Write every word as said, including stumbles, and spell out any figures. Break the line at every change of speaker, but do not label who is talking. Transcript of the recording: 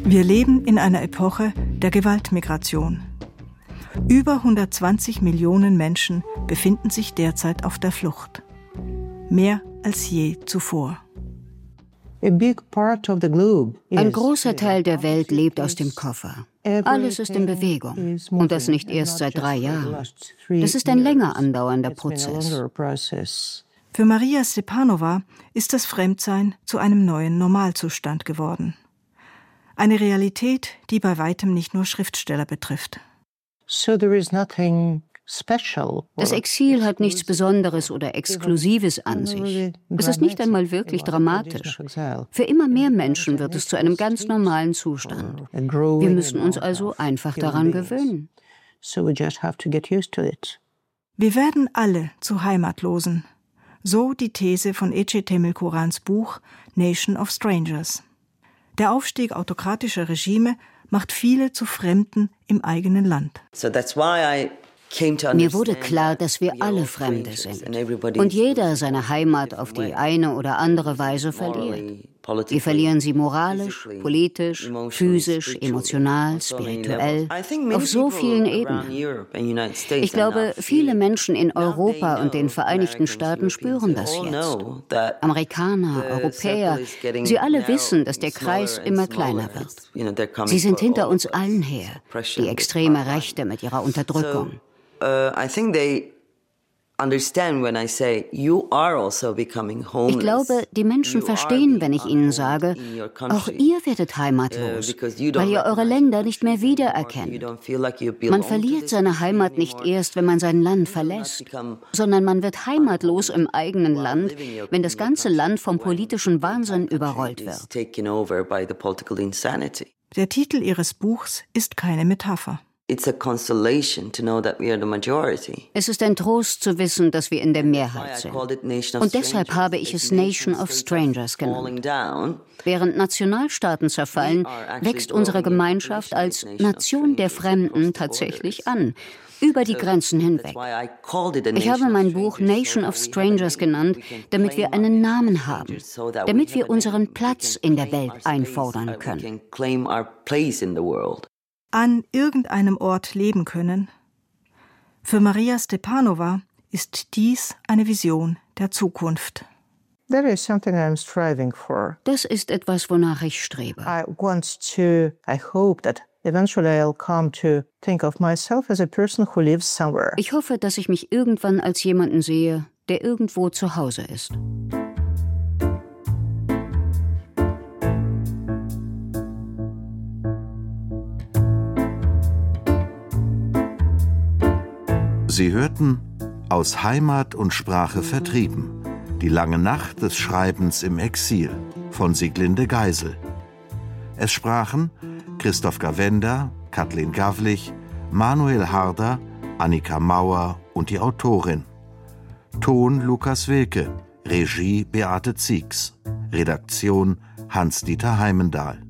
Wir leben in einer Epoche der Gewaltmigration. Über hundertzwanzig Millionen Menschen befinden sich derzeit auf der Flucht. Mehr als je zuvor.
Ein großer Teil der Welt lebt aus dem Koffer. Alles ist in Bewegung. Und das nicht erst seit drei Jahren. Das ist ein länger andauernder Prozess.
Für Maria Stepanova ist das Fremdsein zu einem neuen Normalzustand geworden. Eine Realität, die bei weitem nicht nur Schriftsteller betrifft.
Das Exil hat nichts Besonderes oder Exklusives an sich. Es ist nicht einmal wirklich dramatisch. Für immer mehr Menschen wird es zu einem ganz normalen Zustand. Wir müssen uns also einfach daran gewöhnen.
Wir werden alle zu Heimatlosen. So die These von Ece Temelkurans Buch Nation of Strangers. Der Aufstieg autokratischer Regime macht viele zu Fremden im eigenen Land.
Mir wurde klar, dass wir alle Fremde sind und jeder seine Heimat auf die eine oder andere Weise verliert. Wir verlieren sie moralisch, politisch, physisch, emotional, spirituell, auf so vielen Ebenen. Ich glaube, viele Menschen in Europa und den Vereinigten Staaten spüren das jetzt. Amerikaner, Europäer, sie alle wissen, dass der Kreis immer kleiner wird. Sie sind hinter uns allen her, die extreme Rechte mit ihrer Unterdrückung. Ich glaube, die Menschen verstehen, wenn ich ihnen sage, auch ihr werdet heimatlos, weil ihr eure Länder nicht mehr wiedererkennt. Man verliert seine Heimat nicht erst, wenn man sein Land verlässt, sondern man wird heimatlos im eigenen Land, wenn das ganze Land vom politischen Wahnsinn überrollt wird.
Der Titel ihres Buchs ist keine Metapher.
Es ist ein Trost zu wissen, dass wir in der Mehrheit sind. Und deshalb habe ich es Nation of Strangers genannt. Während Nationalstaaten zerfallen, wächst unsere Gemeinschaft als Nation der Fremden tatsächlich an, über die Grenzen hinweg. Ich habe mein Buch Nation of Strangers genannt, damit wir einen Namen haben, damit wir unseren Platz in der Welt einfordern können.
An irgendeinem Ort leben können. Für Maria Stepanova ist dies eine Vision der Zukunft.
Das ist etwas, wonach ich strebe. I want to, I hope that eventually I'll come to think of myself as a person who lives somewhere. Ich hoffe, dass ich mich irgendwann als jemanden sehe, der irgendwo zu Hause ist.
Sie hörten Aus Heimat und Sprache vertrieben. Die lange Nacht des Schreibens im Exil von Sieglinde Geisel. Es sprachen Christoph Gawenda, Kathleen Gawlich, Manuel Harder, Annika Mauer und die Autorin. Ton Lukas Wilke, Regie Beate Zieks, Redaktion Hans-Dieter Heimendahl.